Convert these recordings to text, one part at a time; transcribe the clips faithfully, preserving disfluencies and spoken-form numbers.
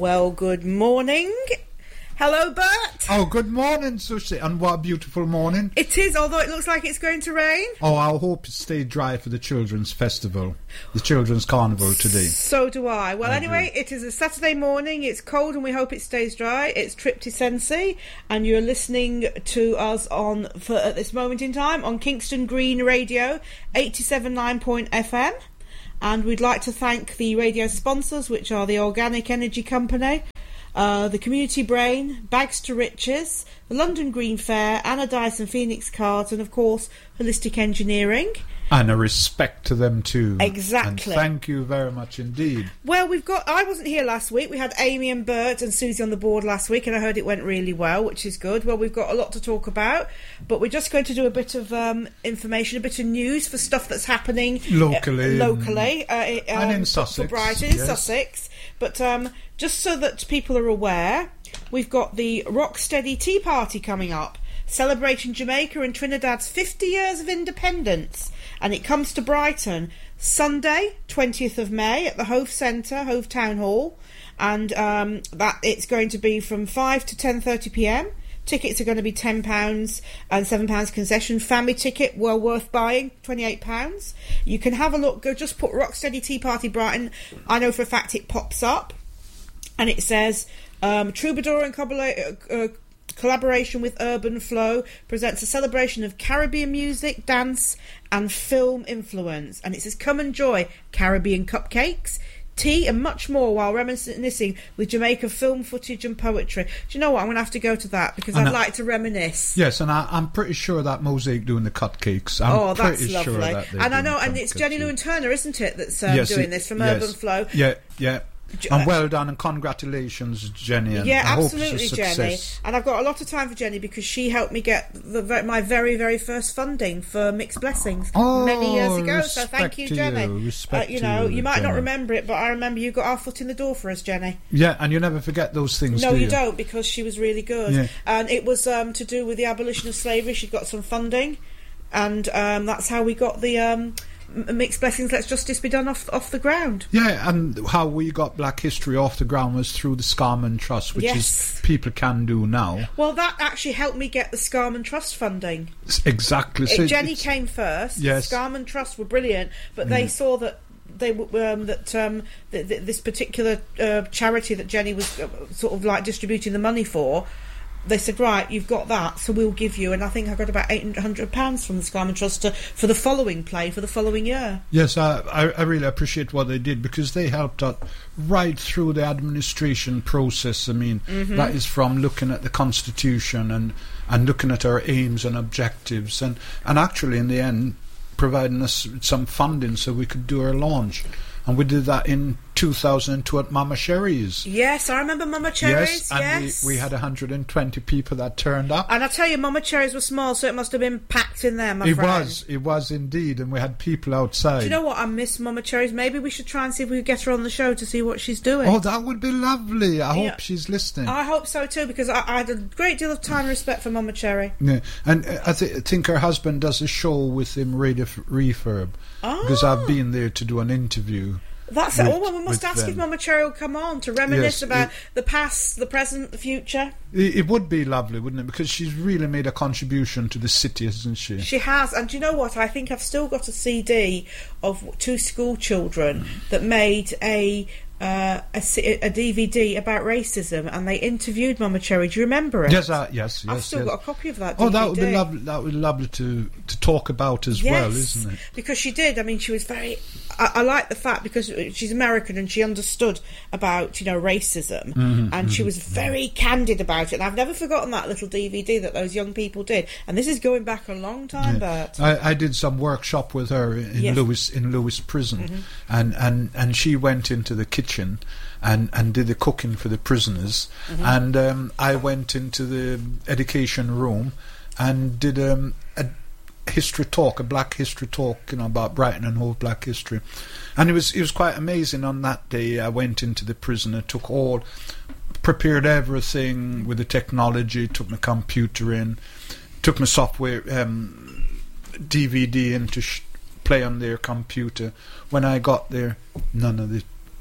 Well, good morning. Hello, Bert. Oh, good morning, Susie. And what a beautiful morning. It is, although it looks like it's going to rain. Oh, I hope it stayed dry for the Children's Festival, the Children's Carnival today. So do I. Well, I anyway, agree. it is a Saturday morning. It's cold and we hope it stays dry. It's Trip to Sensi, and you're listening to us on, for, at this moment in time, on Kingston Green Radio, eighty-seven point nine point F M. And we'd like to thank the radio sponsors, which are the Organic Energy Company, uh, the Community Brain, Bags to Riches, the London Green Fair, Anna Dyson Phoenix Cards, and of course Holistic Engineering. And a respect to them too. Exactly. And thank you very much indeed. Well, we've got, I wasn't here last week. We had Amy and Bert and Susie on the board last week, and I heard it went really well, which is good. Well, we've got a lot to talk about, but we're just going to do a bit of um, information, a bit of news for stuff that's happening Locally. Uh, locally. Uh, um, and in Sussex. For Brighton, in yes. Sussex. But um, just so that people are aware, we've got the Rocksteady Tea Party coming up, celebrating Jamaica and Trinidad's fifty years of independence. And it comes to Brighton Sunday, twentieth of May, at the Hove Centre, Hove Town Hall. And um, that it's going to be from five to ten thirty p m. Tickets are going to be ten pounds and seven pounds concession. Family ticket, well worth buying, twenty-eight pounds. You can have a look. Go just put Rocksteady Tea Party Brighton. I know for a fact it pops up. And it says, um, Troubadour and Cobbler... Uh, collaboration with Urban Flow presents a celebration of Caribbean music, dance and film influence, and it says come enjoy Caribbean cupcakes, tea and much more while reminiscing with Jamaica film footage and poetry. Do you know what, I'm going to have to go to that because and I'd I, like to reminisce. Yes, and I, I'm pretty sure that Mosaic doing the cupcakes. I'm oh that's pretty lovely sure that and I know, and it's Jenny Lou and Turner, isn't it, that's um, yes, doing it, this from yes. Urban Flow. Yeah, yeah. And well done and congratulations, Jenny. And yeah, I absolutely, hope it's a Jenny. success. And I've got a lot of time for Jenny because she helped me get the, my very, very first funding for Mixed Blessings oh, many years ago. So thank you, to Jenny. You. Respect uh, you to know, you, you might Jenny. not remember it, but I remember you got our foot in the door for us, Jenny. Yeah, and you never forget those things. No, do you? you don't, because she was really good. Yeah. And it was um, to do with the abolition of slavery. She'd got some funding, and um, that's how we got the. Um, Mixed Blessings, Let's Justice Be Done off off the ground. Yeah, and how we got Black History off the ground was through the Scarman Trust, which yes. is people can do now. Well, that actually helped me get the Scarman Trust funding. Exactly. It, so Jenny came first. Yes. Scarman Trust were brilliant, but they mm. saw that they um, that um, th- th- this particular uh, charity that Jenny was uh, sort of like distributing the money for. They said, right, you've got that, so we'll give you. And I think I got about eight hundred pounds from the Scarman Trust to, for the following play, for the following year. Yes, I, I, I really appreciate what they did because they helped out right through the administration process. I mean, mm-hmm. that is from looking at the Constitution and, and looking at our aims and objectives and, and actually, in the end, providing us with some funding so we could do our launch. And we did that in two thousand two at Mama Cherry's. Yes, I remember Mama Cherry's. Yes, and yes. We, we had one hundred twenty people that turned up. And I tell you, Mama Cherry's were small, so it must have been packed in there, my it friend. It was, it was indeed, and we had people outside. Do you know what? I miss Mama Cherry's. Maybe we should try and see if we could get her on the show to see what she's doing. Oh, that would be lovely. I yeah. hope she's listening. I hope so too, because I, I had a great deal of time and respect for Mama Cherry. Yeah, and uh, I, th- I think her husband does a show with him, Radio F- Refurb, oh. because I've been there to do an interview. That's with, it. Oh, well, we must ask them. if Mama Cherry will come on to reminisce yes, about it, the past, the present, the future. It, it would be lovely, wouldn't it? Because she's really made a contribution to the city, hasn't she? She has. And do you know what? I think I've still got a C D of two school children mm. that made a... Uh, a, a D V D about racism, and they interviewed Mama Cherry. Do you remember it? Yes, uh, yes, yes. I've still yes. got a copy of that D V D. Oh, that would be lovely. That would be lovely to to talk about as yes, well, isn't it? Because she did. I mean, she was very. I, I like the fact because she's American and she understood about you know racism, mm-hmm, and mm-hmm, she was very yeah. candid about it. And I've never forgotten that little D V D that those young people did. And this is going back a long time, yeah. Bert. I, I did some workshop with her in yes. Lewis in Lewis Prison, mm-hmm. and, and and she went into the kitchen. And, and did the cooking for the prisoners, mm-hmm. and um, I went into the education room and did um, a history talk, a Black history talk, you know, about Brighton and Hove Black history, and it was it was quite amazing. On that day, I went into the prison, I took all, prepared everything with the technology, took my computer in, took my software um, D V D in to sh- play on their computer. When I got there, none of the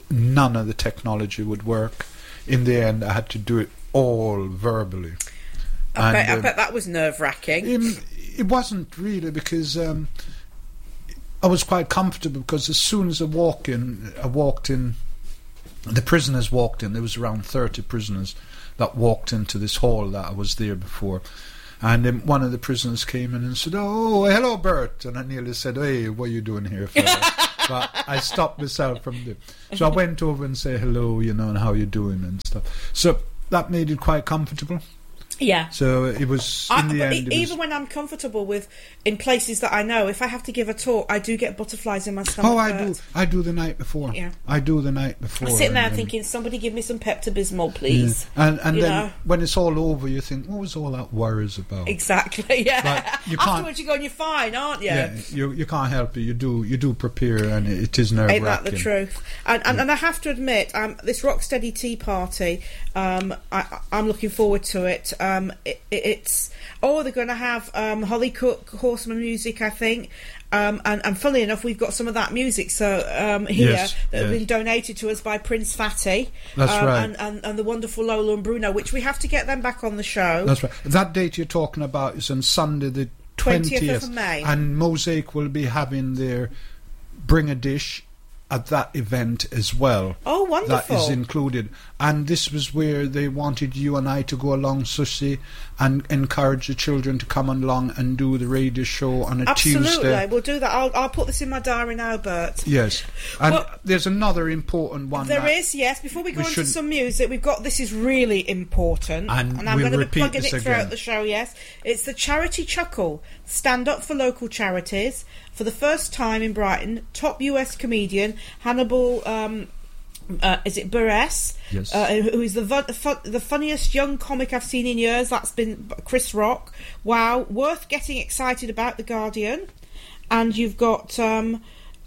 none of the technology would work. In the end, I had to do it all verbally. I, and, bet, I um, bet that was nerve-wracking. It, it wasn't really, because um, I was quite comfortable, because as soon as I walked in, I walked in, the prisoners walked in, there was around thirty prisoners that walked into this hall that I was there before. And then one of the prisoners came in and said, "Oh, hello, Bert." And I nearly said, "Hey, what are you doing here, fella?" But I stopped myself from doing. So I went over and said hello, you know, and how you doing and stuff. So that made it quite comfortable. Yeah. So it was, in I, the but end... e- it even was, when I'm comfortable with, in places that I know, if I have to give a talk, I do get butterflies in my stomach. Oh, I Bert. do. I do the night before. Yeah. I do the night before. I'm sitting there and, thinking, somebody give me some Pepto-Bismol, please. Yeah. And, and You then know? when it's all over, you think, what was all that worries about? Exactly, yeah. But you can't- Afterwards you go, and you're fine, aren't you? Yeah, you you can't help it. You do you do prepare, and it, it is nerve-wracking. Ain't that the truth? And and, and I have to admit, um, this Rocksteady Tea Party, um, I, I'm looking forward to it. Um, it, it it's oh, they're going to have um, Holly Cook Horseman music, I think. Um, and, and funnily enough, we've got some of that music so um, here Yes, that have yes. been donated to us by Prince Fatty. That's um, right. And, and, and the wonderful Lola and Bruno, which we have to get them back on the show. That's right. That date you're talking about is on Sunday the twentieth twentieth of May. And Mosaic will be having their Bring a Dish at that event as well. Oh, wonderful. That is included. And this was where they wanted you and I to go along, Susie, and encourage the children to come along and do the radio show on a Absolutely, Tuesday. we'll do that. I'll, I'll put this in my diary now, Bert. Yes. And Well, there's another important one. There that is, yes. Before we go we into should- some music, we've got This Is Really Important. And I'm we'll going to be repeat plugging this it throughout again. the show, yes. It's the Charity Chuckle. Stand up for local charities. For the first time in Brighton, top U S comedian Hannibal, um, uh, is it Buress? Yes. Uh, who is the, fu- fu- the funniest young comic I've seen in years. That's been Chris Rock. Wow. Worth getting excited about, The Guardian. And you've got... Um,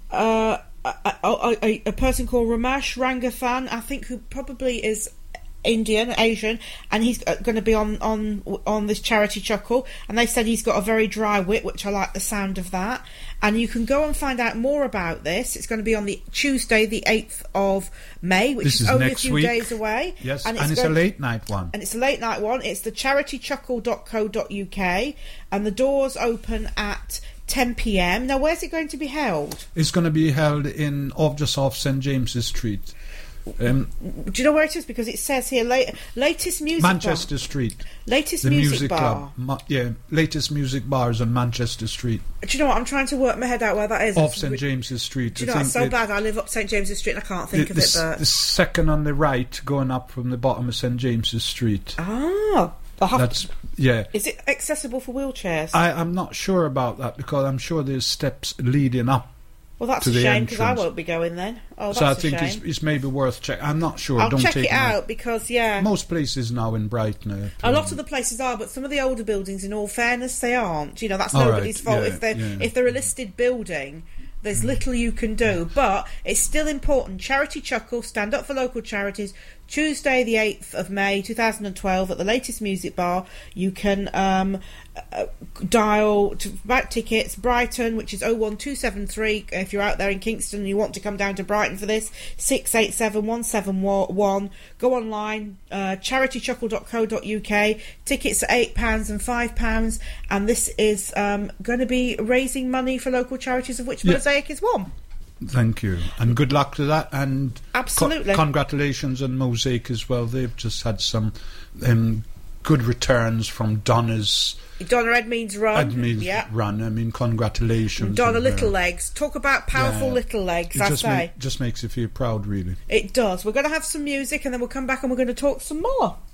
uh, a, a, a, a person called Ramesh Rangathan, I think, who probably is Indian, Asian, and he's going to be on, on on this Charity Chuckle, and they said he's got a very dry wit, which I like the sound of that. And you can go and find out more about this. It's going to be on the Tuesday, the eighth of May, which This is, is only a next few week. days away. Yes, and and it's, going- a late night one. and it's a late night one. It's the charity chuckle dot co dot uk, and the doors open at ten p m. Now, where's it going to be held? It's going to be held in off just off Saint James's Street. Um, Do you know where it is? Because it says here, late, latest music Manchester bar. Street. Latest The music, music, bar. club. Ma- yeah, latest music bars on Manchester Street. Do you know what? I'm trying to work my head out where that is. Off It's Saint re- James's Street. Do you I know, it's think so it- bad. I live up Saint James's Street and I can't think the, of the, it, s- but... the second on the right, going up from the bottom of Saint James's Street. Ah. I'll have That's yeah. Is it accessible for wheelchairs? I, I'm not sure about that, because I'm sure there's steps leading up. well, that's to a the shame, because I entrance. won't be going then. Oh, that's so I a think shame. it's, it's maybe worth checking. I'm not sure. I'll Don't check take it me out, because, yeah... Most places now in Brighton are A lot of the places are, but some of the older buildings, in all fairness, they aren't. You know, that's All nobody's right, fault. yeah, if they're yeah. if they're a listed building, there's little you can do. But it's still important. Charity Chuckle, stand up for local charities. Tuesday, the eighth of May, two thousand twelve, at the latest music bar. You can um, uh, dial to buy tickets. Brighton, which is oh one two seven three. If you're out there in Kingston and you want to come down to Brighton for this, six eight seven one seven one. Go online, uh, charity chuckle dot co dot uk. Tickets are eight pounds and five pounds, and this is um, going to be raising money for local charities, of which Yeah. Mosaic is one. Thank you, and good luck to that, and Absolutely. co- congratulations on Mosaic as well. They've just had some um, good returns from Donna's Donna Edmead's run. Edmead's yeah. run. I mean, congratulations. Donna on her. Little Legs. Talk about powerful Yeah. little legs, It I just, say. make, just makes you feel proud, really. It does. We're going to have some music and then we'll come back and we're going to talk some more.